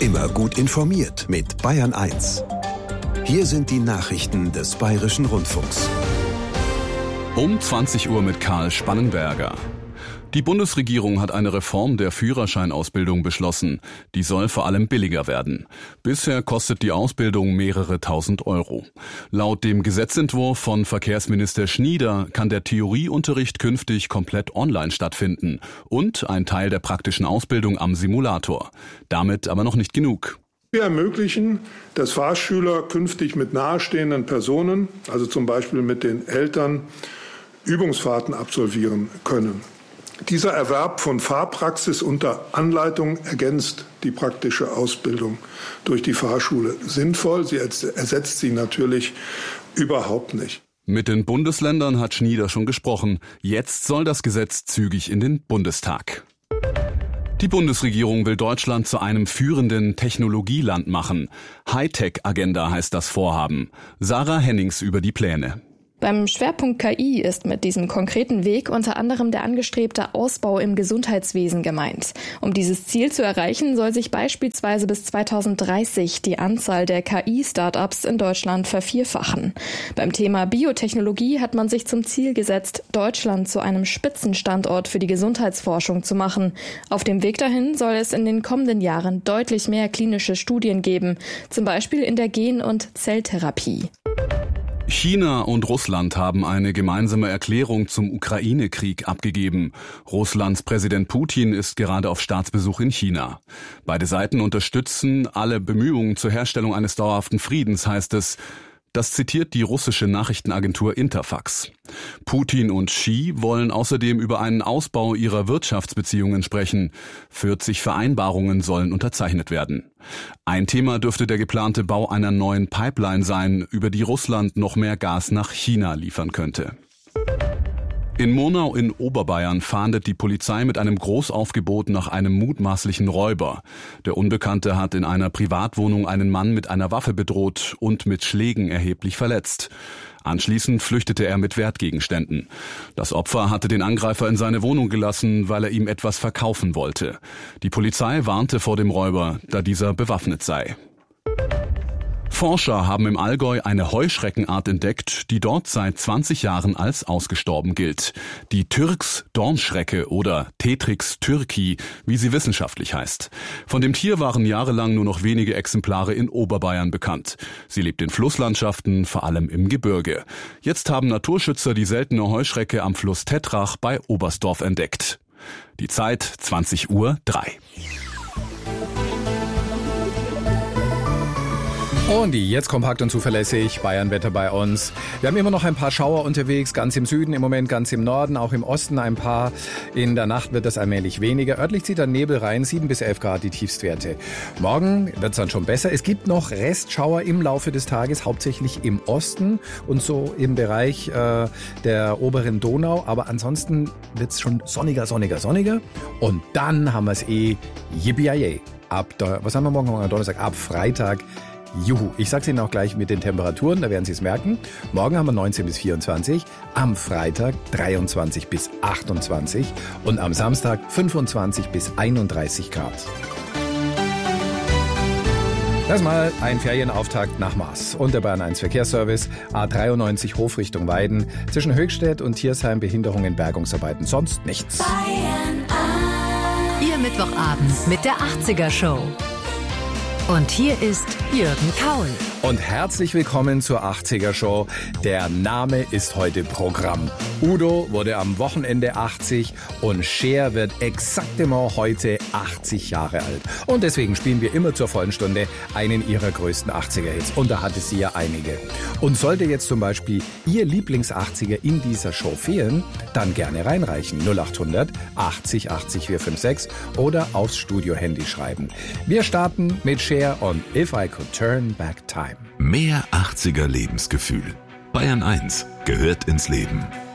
Immer gut informiert mit Bayern 1. Hier sind die Nachrichten des Bayerischen Rundfunks. Um 20 Uhr mit Karl Spannenberger. Die Bundesregierung hat eine Reform der Führerscheinausbildung beschlossen. Die soll vor allem billiger werden. Bisher kostet die Ausbildung mehrere tausend Euro. Laut dem Gesetzentwurf von Verkehrsminister Schnieder kann der Theorieunterricht künftig komplett online stattfinden und ein Teil der praktischen Ausbildung am Simulator. Damit aber noch nicht genug. Wir ermöglichen, dass Fahrschüler künftig mit nahestehenden Personen, also zum Beispiel mit den Eltern, Übungsfahrten absolvieren können. Dieser Erwerb von Fahrpraxis unter Anleitung ergänzt die praktische Ausbildung durch die Fahrschule sinnvoll. Sie ersetzt sie natürlich überhaupt nicht. Mit den Bundesländern hat Schnieder schon gesprochen. Jetzt soll das Gesetz zügig in den Bundestag. Die Bundesregierung will Deutschland zu einem führenden Technologieland machen. Hightech-Agenda heißt das Vorhaben. Sarah Hennings über die Pläne. Beim Schwerpunkt KI ist mit diesem konkreten Weg unter anderem der angestrebte Ausbau im Gesundheitswesen gemeint. Um dieses Ziel zu erreichen, soll sich beispielsweise bis 2030 die Anzahl der KI-Startups in Deutschland vervierfachen. Beim Thema Biotechnologie hat man sich zum Ziel gesetzt, Deutschland zu einem Spitzenstandort für die Gesundheitsforschung zu machen. Auf dem Weg dahin soll es in den kommenden Jahren deutlich mehr klinische Studien geben, zum Beispiel in der Gen- und Zelltherapie. China und Russland haben eine gemeinsame Erklärung zum Ukraine-Krieg abgegeben. Russlands Präsident Putin ist gerade auf Staatsbesuch in China. Beide Seiten unterstützen alle Bemühungen zur Herstellung eines dauerhaften Friedens, heißt es. Das zitiert die russische Nachrichtenagentur Interfax. Putin und Xi wollen außerdem über einen Ausbau ihrer Wirtschaftsbeziehungen sprechen. 40 Vereinbarungen sollen unterzeichnet werden. Ein Thema dürfte der geplante Bau einer neuen Pipeline sein, über die Russland noch mehr Gas nach China liefern könnte. In Murnau in Oberbayern fahndet die Polizei mit einem Großaufgebot nach einem mutmaßlichen Räuber. Der Unbekannte hat in einer Privatwohnung einen Mann mit einer Waffe bedroht und mit Schlägen erheblich verletzt. Anschließend flüchtete er mit Wertgegenständen. Das Opfer hatte den Angreifer in seine Wohnung gelassen, weil er ihm etwas verkaufen wollte. Die Polizei warnte vor dem Räuber, da dieser bewaffnet sei. Forscher haben im Allgäu eine Heuschreckenart entdeckt, die dort seit 20 Jahren als ausgestorben gilt. Die Türks-Dornschrecke oder Tetrix turki, wie sie wissenschaftlich heißt. Von dem Tier waren jahrelang nur noch wenige Exemplare in Oberbayern bekannt. Sie lebt in Flusslandschaften, vor allem im Gebirge. Jetzt haben Naturschützer die seltene Heuschrecke am Fluss Tetrach bei Oberstdorf entdeckt. Die Zeit 20:03 Uhr. Und jetzt kompakt und zuverlässig, Bayernwetter bei uns. Wir haben immer noch ein paar Schauer unterwegs, ganz im Süden, im Moment ganz im Norden, auch im Osten ein paar. In der Nacht wird das allmählich weniger. Örtlich zieht der Nebel rein, 7 bis 11 Grad die Tiefstwerte. Morgen wird es dann schon besser. Es gibt noch Restschauer im Laufe des Tages, hauptsächlich im Osten und so im Bereich der oberen Donau. Aber ansonsten wird es schon sonniger. Und dann haben wir es yippie-yay. Was haben wir morgen? Donnerstag, ab Freitag. Juhu, ich sag's Ihnen auch gleich mit den Temperaturen, da werden Sie es merken. Morgen haben wir 19 bis 24, am Freitag 23 bis 28 und am Samstag 25 bis 31 Grad. Das mal ein Ferienauftakt nach Maß. Und der Bayern 1 Verkehrsservice, A93 Hof Richtung Weiden, zwischen Höchstädt und Thiersheim Behinderungen, Bergungsarbeiten, sonst nichts. Bayern 1. Ihr Mittwochabend mit der 80er Show. Und hier ist Jürgen Kaul. Und herzlich willkommen zur 80er Show. Der Name ist heute Programm. Udo wurde am Wochenende 80 und Cher wird exaktement heute 80 Jahre alt. Und deswegen spielen wir immer zur vollen Stunde einen ihrer größten 80er-Hits. Und da hatte sie ja einige. Und sollte jetzt zum Beispiel Ihr Lieblings-80er in dieser Show fehlen, dann gerne reinreichen. 0800 80 80 456 oder aufs Studio-Handy schreiben. Wir starten mit Cher und If I Could Turn Back Time. Mehr 80er Lebensgefühl. Bayern 1 gehört ins Leben.